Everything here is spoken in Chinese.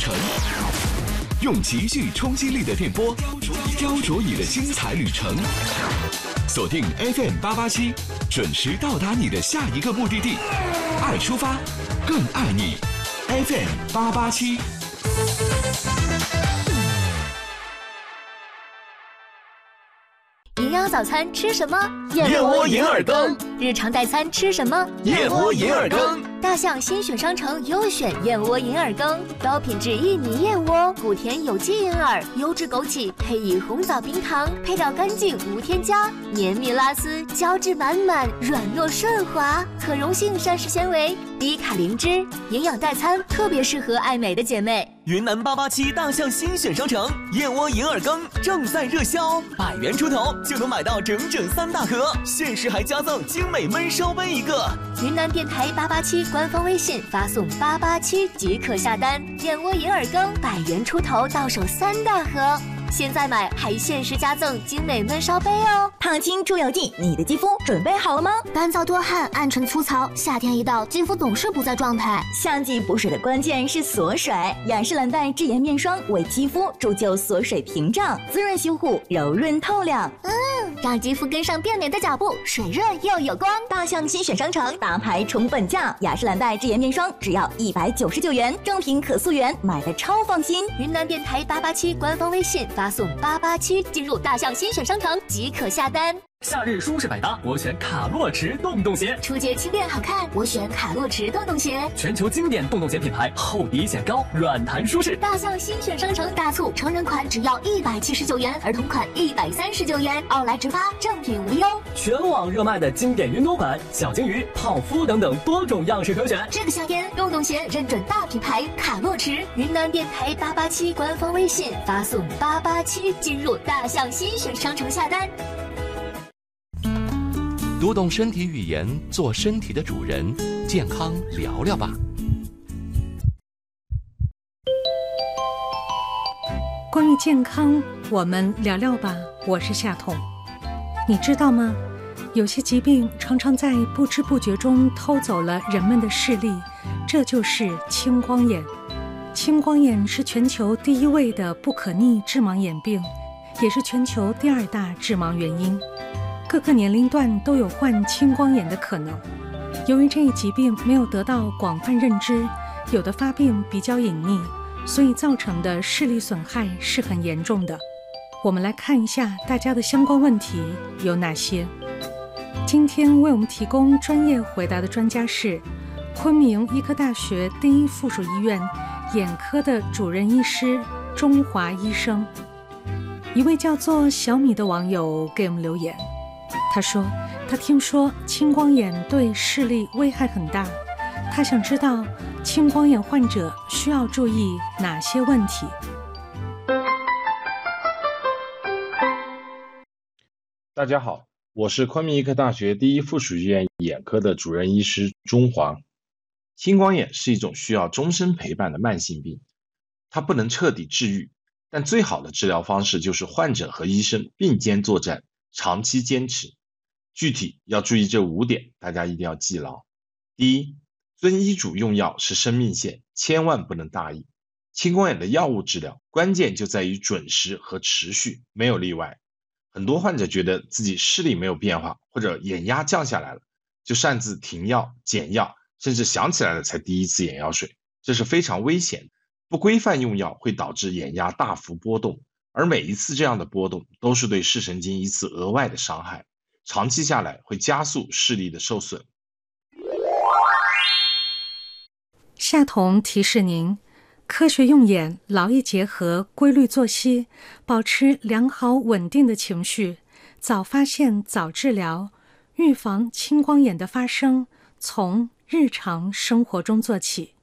程，用极具冲击力的电波雕琢你的精彩旅程。锁定 FM887，准时到达你的下一个目的地。爱出发，更爱你。FM887。 营养早餐吃什么？ 燕窝银耳羹。 日常代餐吃什么？ 燕窝银耳羹。 大象新选商城优选燕窝银耳羹，高品质印尼燕窝，谷甜有机银耳，优质枸杞，配以红枣冰糖，配料干净无添加，绵密拉丝，胶质满满，软糯顺滑，可溶性膳食纤维，低卡零脂，营养代餐特别适合爱美的姐妹。 云南887大象新选商城燕窝银耳羹正在热销，100元出头就能买到整整3大盒，限时还加赠精美焖烧杯1个。 云南电台887官方微信发送887即可下单，燕窝银耳羹100元出头到手3大盒。现在买还限时加赠精美焖烧杯哦！ 烫青出油剂，你的肌肤准备好了吗？ 干燥多汗、暗沉粗糙，夏天一到，肌肤总是不在状态。 夏季补水的关键是锁水，雅诗兰黛智颜面霜为肌肤铸就锁水屏障，滋润修护，柔润透亮。 让肌肤跟上变美的脚步，水润又有光。 大象新选商城大牌重本价，雅诗兰黛智颜面霜只要199元，正品可溯源，买的超放心。 云南电台887官方微信发送887进入大象新选商城即可下单。 夏日舒适百搭，我选卡洛驰洞洞鞋。 出街轻便好看，我选卡洛驰洞洞鞋。 全球经典洞洞鞋品牌，厚底显高，软弹舒适。 大象新选商城大促，成人款只要179元，儿童款139元，奥莱直发，正品无忧。 全网热卖的经典运动款、小金鱼、泡芙等等多种样式可选。 这个夏天，洞洞鞋认准大品牌卡洛驰。云南电台887官方微信发送887进入大象新选商城下单。 读懂身体语言，做身体的主人，健康聊聊吧。 关于健康，我们聊聊吧。我是夏彤。你知道吗？有些疾病常常在不知不觉中偷走了人们的视力，这就是青光眼。青光眼是全球第1位的不可逆致盲眼病，也是全球第2大致盲原因。各个年龄段都有患青光眼的可能。由于这一疾病没有得到广泛认知，有的发病比较隐匿，所以造成的视力损害是很严重的。我们来看一下大家的相关问题有哪些。今天为我们提供专业回答的专家是昆明医科大学第1附属医院眼科的主任医师钟华医生。一位叫做小米的网友给我们留言，他说他听说青光眼对视力危害很大，他想知道青光眼患者需要注意哪些问题。 大家好，我是昆明医科大学第1附属医院眼科的主任医师钟华。青光眼是一种需要终身陪伴的慢性病，它不能彻底治愈，但最好的治疗方式就是患者和医生并肩作战，长期坚持。具体要注意这5点，大家一定要记牢。第一，遵医嘱用药是生命线，千万不能大意。青光眼的药物治疗关键就在于准时和持续，没有例外。很多患者觉得自己视力没有变化，或者眼压降下来了，就擅自停药、减药，甚至想起来了才滴1次眼药水，这是非常危险的。不规范用药会导致眼压大幅波动，而每一次这样的波动都是对视神经一次额外的伤害，长期下来会加速视力的受损。 夏彤提示您，科学用眼，劳逸结合，规律作息，保持良好稳定的情绪，早发现早治疗，预防青光眼的发生，从日常生活中做起。